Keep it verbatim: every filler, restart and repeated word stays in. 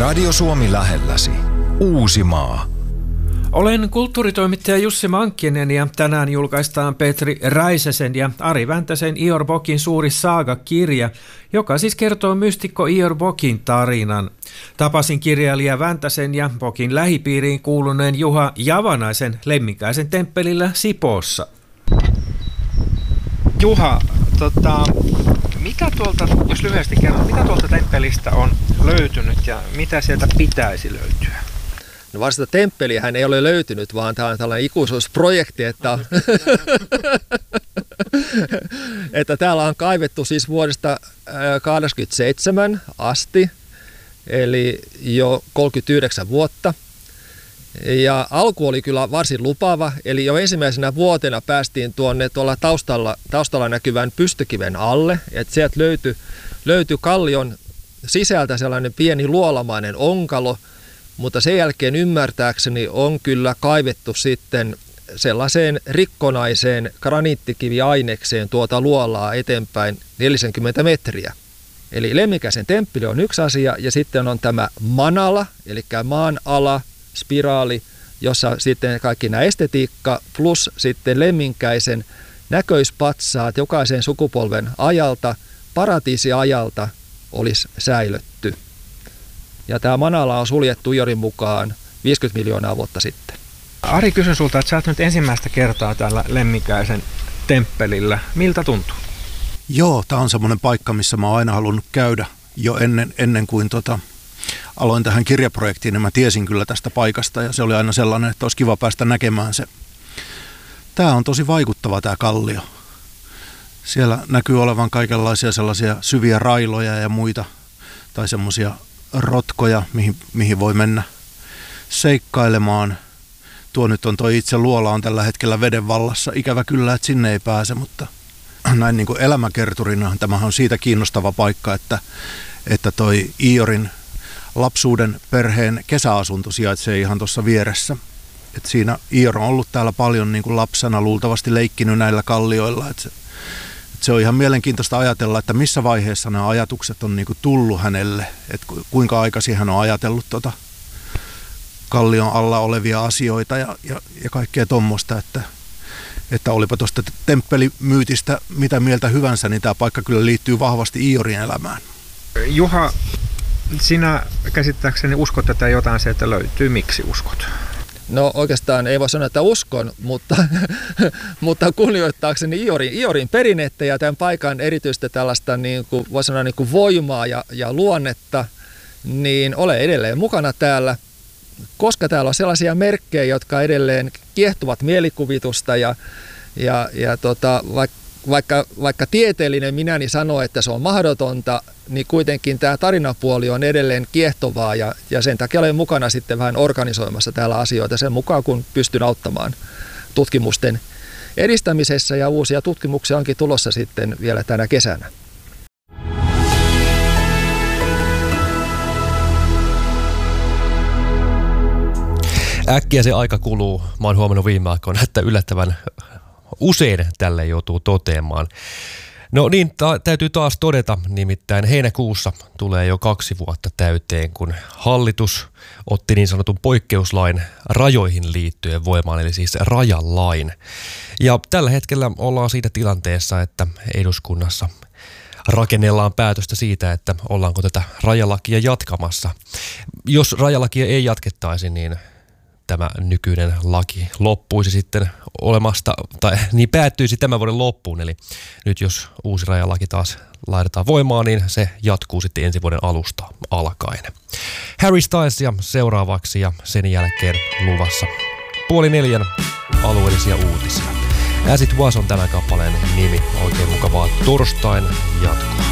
Radio Suomi lähelläsi. Uusimaa. Olen kulttuuritoimittaja Jussi Mankkinen ja tänään julkaistaan Petri Räisäsen ja Ari Väntäsen Ior Bokin suuri saaga-kirja, joka siis kertoo mystikko Ior Bokin tarinan. Tapasin kirjailija Väntäsen ja Bokin lähipiiriin kuuluneen Juha Javanaisen Lemminkäisen temppelillä Sipoossa. Juha, tota, mitä tuolta, jos lyhyesti kerron, mitä tuolta temppelistä on löytynyt ja mitä sieltä pitäisi löytyä? No vasta temppeliähän ei ole löytynyt, vaan tämä on tällainen ikuisuusprojekti, että, että täällä on kaivettu siis vuodesta kahdeksankymmentäseitsemän asti, eli jo kolmekymmentäyhdeksän vuotta. Ja alku oli kyllä varsin lupaava, eli jo ensimmäisenä vuotena päästiin tuonne tuolla taustalla, taustalla näkyvän pystykiven alle, että sieltä löytyi, löytyi kallion sisältä sellainen pieni luolamainen onkalo, mutta sen jälkeen ymmärtääkseni on kyllä kaivettu sitten sellaiseen rikkonaiseen graniittikiviainekseen tuota luolaa eteenpäin neljäkymmentä metriä. Eli Lemminkäisen temppeli on yksi asia ja sitten on tämä manala, eli maan ala, spiraali, jossa sitten kaikki nämä estetiikka plus sitten Lemminkäisen näköispatsaat jokaisen sukupolven ajalta, paratiisiajalta olisi säilötty. Ja tämä manala on suljettu Iorin mukaan viisikymmentä miljoonaa vuotta sitten. Ari, kysyn sulta, että sä oot nyt ensimmäistä kertaa täällä Lemminkäisen temppelillä. Miltä tuntuu? Joo, tämä on semmoinen paikka, missä mä oon aina halunnut käydä jo ennen, ennen kuin tota, aloin tähän kirjaprojektiin. Niin mä tiesin kyllä tästä paikasta ja se oli aina sellainen, että olisi kiva päästä näkemään se. Tämä on tosi vaikuttava tämä kallio. Siellä näkyy olevan kaikenlaisia sellaisia syviä railoja ja muita tai semmoisia rotkoja, mihin, mihin voi mennä seikkailemaan. Tuo nyt on toi itse luola on tällä hetkellä veden vallassa. Ikävä kyllä, että sinne ei pääse, mutta näin niin kuin elämäkerturina tämähän on siitä kiinnostava paikka, että, että toi Iorin lapsuuden perheen kesäasunto sijaitsee ihan tuossa vieressä. Et siinä Ior on ollut täällä paljon niin kuin lapsena, luultavasti leikkinyt näillä kallioilla. Et se, et se on ihan mielenkiintoista ajatella, että missä vaiheessa nämä ajatukset on niin kuin tullut hänelle, että kuinka aikaisin hän on ajatellut tota kallion alla olevia asioita ja, ja, ja kaikkea tuommoista, että, että olipa tuosta temppelimyytistä mitä mieltä hyvänsä, niin tämä paikka kyllä liittyy vahvasti Iorin elämään. Juha, sinä käsittääkseni uskot tätä jotain sieltä löytyy. Miksi uskot? No oikeastaan ei voi sanoa, että uskon, mutta, mutta kunnioittaakseni Iorin, Iorin perinnettä ja tämän paikan erityistä tällaista niin kuin, voi sanoa, niin kuin voimaa ja, ja luonnetta, niin olen edelleen mukana täällä, koska täällä on sellaisia merkkejä, jotka edelleen kiehtovat mielikuvitusta ja, ja, ja tota, vaikka, vaikka, vaikka tieteellinen minäni sanoo, että se on mahdotonta, niin kuitenkin tämä tarinapuoli on edelleen kiehtovaa ja, ja sen takia olen mukana sitten vähän organisoimassa täällä asioita sen mukaan, kun pystyn auttamaan tutkimusten edistämisessä ja uusia tutkimuksia onkin tulossa sitten vielä tänä kesänä. Äkkiä se aika kuluu. Mä oon huomannut viime aikoina, että yllättävän usein tälle joutuu toteamaan. No niin, ta- täytyy taas todeta, nimittäin heinäkuussa tulee jo kaksi vuotta täyteen, kun hallitus otti niin sanotun poikkeuslain rajoihin liittyen voimaan, eli siis rajalain. Ja tällä hetkellä ollaan siitä tilanteessa, että eduskunnassa rakennellaan päätöstä siitä, että ollaanko tätä rajalakia jatkamassa. Jos rajalakia ei jatkettaisi, niin tämä nykyinen laki loppuisi sitten olemasta, tai niin päättyisi tämän vuoden loppuun. Eli nyt jos uusi rajalaki taas laitetaan voimaan, niin se jatkuu sitten ensi vuoden alusta alkaen. Harry Stylesia seuraavaksi ja sen jälkeen luvassa puoli neljän alueellisia uutisia. As It Was on tämän kappaleen nimi. Oikein mukavaa torstain jatkoa.